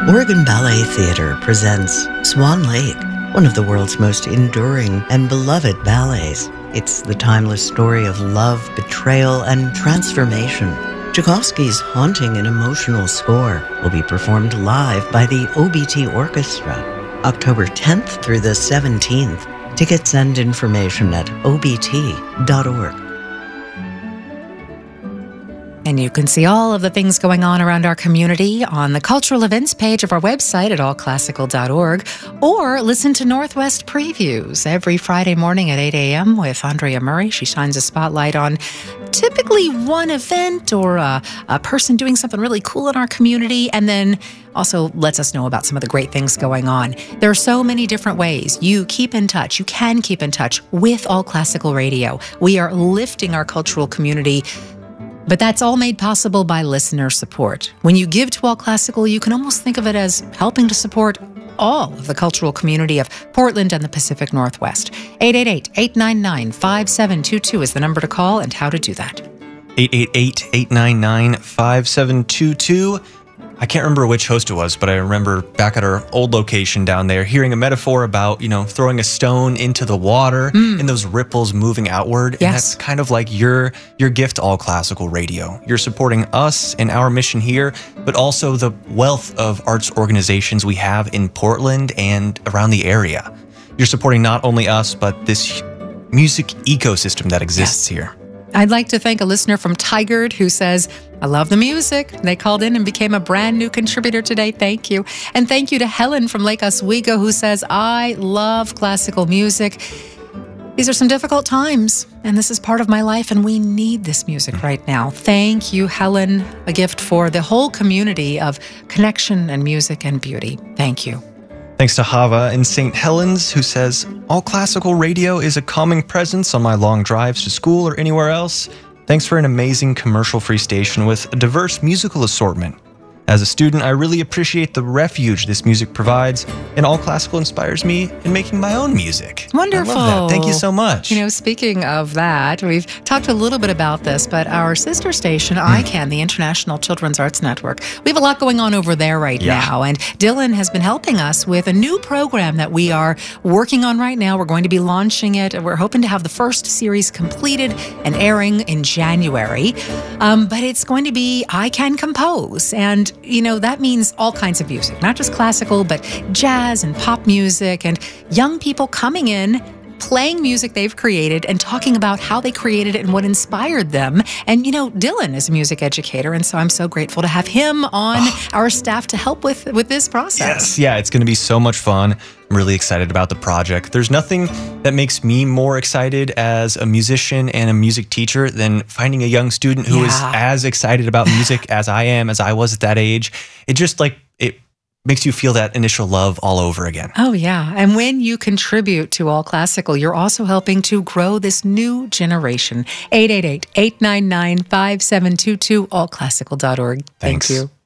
Oregon Ballet Theatre presents Swan Lake, one of the world's most enduring and beloved ballets. It's the timeless story of love, betrayal, and transformation. Tchaikovsky's haunting and emotional score will be performed live by the OBT Orchestra, October 10th through the 17th. Tickets and information at obt.org. And you can see all of the things going on around our community on the cultural events page of our website at allclassical.org, or listen to Northwest Previews every Friday morning at 8 a.m. with Andrea Murray. She shines a spotlight on typically one event or a person doing something really cool in our community, and then also lets us know about some of the great things going on. There are so many different ways you keep in touch. You can keep in touch with All Classical Radio. We are lifting our cultural community, but that's all made possible by listener support. When you give to All Classical, you can almost think of it as helping to support all of the cultural community of Portland and the Pacific Northwest. 888-899-5722 is the number to call, and how to do that. 888-899-5722. I can't remember which host it was, but I remember back at our old location down there hearing a metaphor about, throwing a stone into the water and those ripples moving outward. Yes. And that's kind of like your gift to All Classical Radio. You're supporting us and our mission here, but also the wealth of arts organizations we have in Portland and around the area. You're supporting not only us, but this music ecosystem that exists here. I'd like to thank a listener from Tigard who says, I love the music. They called in and became a brand new contributor today. Thank you. And thank you to Helen from Lake Oswego who says, I love classical music. These are some difficult times, and this is part of my life, and we need this music right now. Thank you, Helen. A gift for the whole community of connection and music and beauty. Thank you. Thanks to Hava in St. Helens, who says, All Classical Radio is a calming presence on my long drives to school or anywhere else. Thanks for an amazing commercial-free station with a diverse musical assortment. As a student, I really appreciate the refuge this music provides, and All Classical inspires me in making my own music. Wonderful. I love that. Thank you so much. Speaking of that, we've talked a little bit about this, but our sister station, ICANN, the International Children's Arts Network, we have a lot going on over there right now, and Dylan has been helping us with a new program that we are working on right now. We're going to be launching it. We're hoping to have the first series completed and airing in January, but it's going to be ICANN Compose, and that means all kinds of music, not just classical, but jazz and pop music, and young people coming in, playing music they've created and talking about how they created it and what inspired them. And, Dylan is a music educator, and so I'm so grateful to have him on our staff to help with this process. Yes, yeah, it's going to be so much fun. I'm really excited about the project. There's nothing that makes me more excited as a musician and a music teacher than finding a young student who is as excited about music as I was at that age. It just it makes you feel that initial love all over again. Oh, yeah. And when you contribute to All Classical, you're also helping to grow this new generation. 888-899-5722, allclassical.org. Thanks. Thank you.